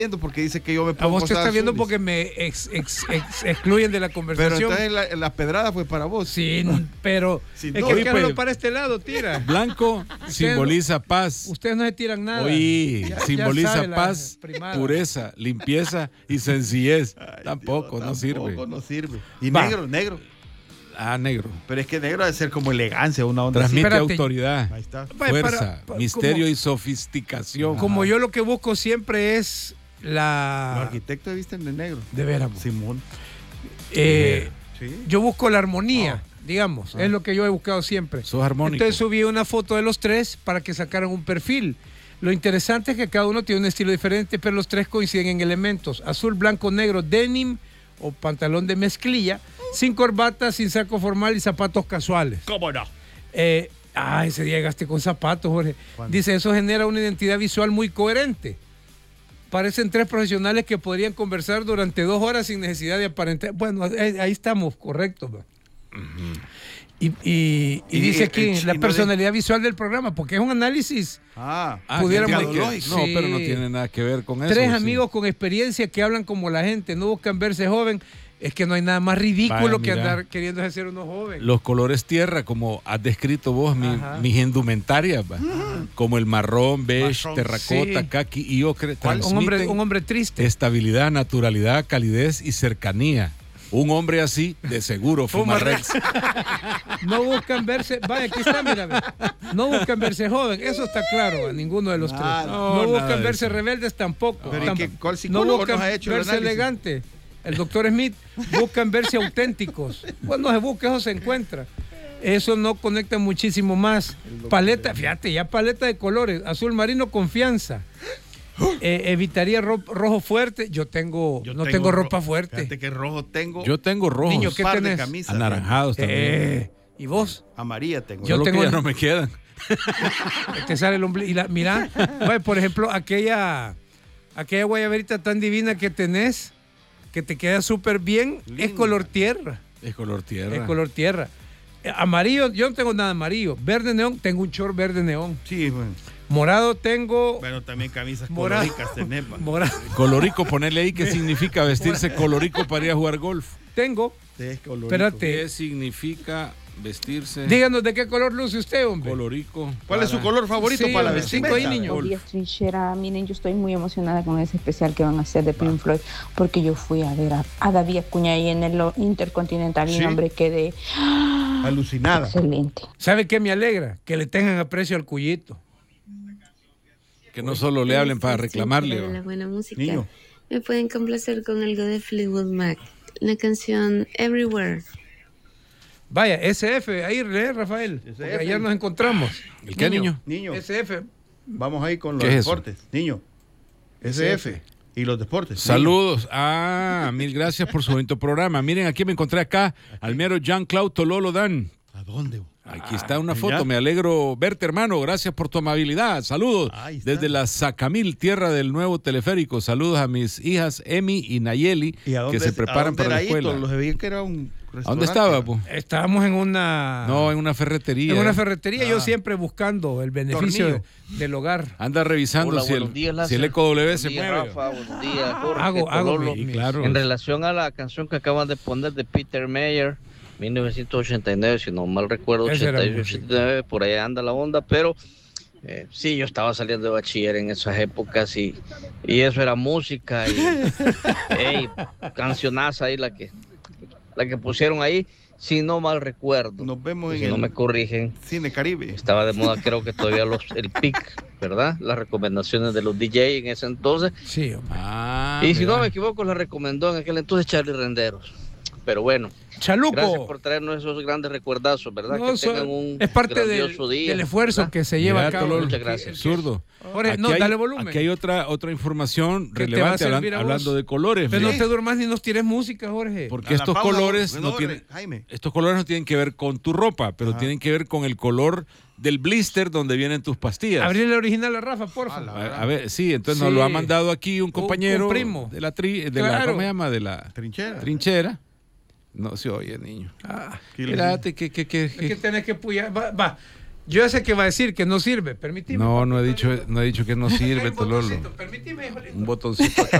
porque dice que yo me A pongo vos te está viendo subis. porque me excluyen de la Pero conversación. entonces la pedrada fue para vos. Sí, pero Sí, es no. que Oye, Carlos pues, para este lado tira. Blanco simboliza paz. Ustedes no se tiran nada. Oye, Ya simboliza sabe la paz, primada. pureza, limpieza y sencillez. Ay, Tampoco, Dios, no sirve. Tampoco no sirve. Y Va. negro. Ah, negro. Pero es que negro debe ser como elegancia, una onda Transmite Espérate. autoridad, así. Ahí está. Vaya, fuerza, misterio y sofisticación. Como yo lo que busco siempre es Los la... arquitectos visten de negro. De veras. Simón. Eh, Sí. yo busco la armonía, digamos. Es lo que yo he buscado siempre. Sos armónico. Entonces subí una foto de los tres para que sacaran un perfil. Lo interesante es que cada uno tiene un estilo diferente, pero los tres coinciden en elementos. Azul, blanco, negro, denim o pantalón de mezclilla, sin corbata, sin saco formal y zapatos casuales. ¿Cómo no? Ese día llegaste con zapatos, Jorge. ¿Cuándo? Dice, eso genera una identidad visual muy coherente. Parecen tres profesionales que podrían conversar durante 2 horas sin necesidad de aparentar. Bueno, ahí estamos, correcto. ¿No? Y dice aquí la personalidad visual del programa, porque es un análisis. pudiéramos- mercadológico. No, Sí. pero no tiene nada que ver con eso. Tres sí. amigos con experiencia que hablan como la gente, no buscan verse joven. Es que no hay nada más ridículo Vaya, que mira. andar queriendo ser uno joven. Los colores tierra, como has descrito vos, Ajá. mis indumentarias, va. Como el marrón, beige, Marrón. terracota, Sí. kaki y ocre, transmiten un hombre triste. estabilidad, naturalidad, calidez y cercanía. Un hombre así, de seguro, fuma Rex. No buscan verse, vaya, aquí está, mira, ve. No buscan verse joven, eso está claro, a ninguno de los tres. Nada. No, No, nada buscan de verse eso. rebeldes tampoco. Pero ¿y qué- cuál no psicólogo buscan nos ha hecho el verse análisis? elegante. El doctor Smith buscan verse auténticos. Bueno, no se busca, eso se encuentra. Eso no conecta muchísimo más. Paleta, fíjate, ya paleta de colores. Azul marino, confianza. Evitaría rojo fuerte. Yo no tengo ropa fuerte. Fíjate que rojo tengo. Yo tengo rojos, Niño, ¿qué par de tenés? camisas. anaranjados también. ¿Y vos? Amarilla tengo. Yo Solo tengo- que ya no me quedan. Te sale el ombligo. Y mira, vaya, por ejemplo, aquella guayaberita tan divina que tenés, que te queda súper bien, es Linda. color tierra. Es color tierra. Es color tierra. Amarillo, yo no tengo nada amarillo. Verde neón, tengo un short verde neón. Sí, bueno. Morado tengo. Bueno, también camisas Morado. colóricas tenés. va. Morado. Colorico, ponerle ahí qué significa vestirse colorico para ir a jugar golf. Tengo. Es colórico. Espérate. ¿Qué significa vestirse Díganos de qué color luce usted, hombre. colorico? ¿Cuál es su color favorito Sí, para la hombre, vestimenta? 5 ahí, niño. Buenos días, Trinchera. Miren, yo estoy muy emocionada con ese especial que van a hacer de Pink Floyd, porque yo fui a ver a David Acuña ahí en el Intercontinental y Sí. hombre, quedé Alucinada. excelente. ¿Sabe qué me alegra? Que le tengan aprecio al cuyito. Que no solo le hablen para reclamarle. De la ¿va? buena música. Niño. Me pueden complacer con algo de Fleetwood Mac. La canción Everywhere. Vaya, SF, ahí lee, Rafael. Porque SF. ayer nos encontramos. ¿El qué, niño? Niño, SF. vamos ahí con los ¿Qué es eso? deportes. Niño. SF. Y los deportes. Saludos. Mil gracias por su bonito programa. Miren, aquí me encontré acá al mero Jean-Claude Tololo Dan. Niño. ¿A dónde? Aquí está una ¿ya? foto. Me alegro verte, hermano. Gracias por tu amabilidad. Saludos Ahí está. desde la Sacamil, tierra del nuevo teleférico. Saludos a mis hijas Emi y Nayeli, ¿Y a dónde, que se preparan para la escuela. Los vi que era un ¿A restaurante. dónde estaba, po? Estábamos en una. No, en una ferretería. En una ferretería, yo siempre buscando el beneficio Tornillo. del hogar. Anda revisando Hola, si, buenos días, Lázaro. si el eco W se Buenos días, mueve. Rafa, buenos días, Jorge, Hago Tololo. Sí, claro. En relación a la canción que acaban de poner de Peter Mayer, 1989, si no mal recuerdo, Esa era 88, música. 89, por ahí anda la onda, pero sí, yo estaba saliendo de bachiller en esas épocas y eso era música y ey, cancionaza ahí la que pusieron ahí, si no mal recuerdo. Nos vemos Si en no el me corrigen, Cine Caribe. estaba de moda, creo que todavía el pic, ¿verdad? Las recomendaciones de los DJ en ese entonces. Sí, hombre. Y si no mira. me equivoco, la recomendó en aquel entonces Charlie Renderos. Pero bueno, Chaluco. gracias por traernos esos grandes recuerdazos, ¿verdad? No, que eso tengan un es parte grandioso día. del esfuerzo ¿verdad? que se lleva Mira, a cabo. Tololo, Muchas gracias. Absurdo. Jorge, Aquí no, hay- dale volumen. Aquí hay otra información Que te va a relevante servir a vos. hablando de colores. Pero mira. no te duermas ni nos tires música, Jorge. Porque A la estos pausa, colores bueno, no tienen, Jaime. estos colores no tienen que ver con tu ropa, pero Ajá. tienen que ver con el color del blister donde vienen tus pastillas. Abrir el original a Rafa, porfa. A ver, sí, entonces Sí. nos lo ha mandado aquí un compañero un primo. de la Claro. ¿cómo se llama? De la Trinchera. trinchera. No se oye, niño. Ah, ¿Qué le Espérate, es que tenés que puyar. Va. Yo ya sé que va a decir que no sirve. Permíteme. No he dicho que no sirve, Tololo. Permíteme, hijolito. Un botoncito acá.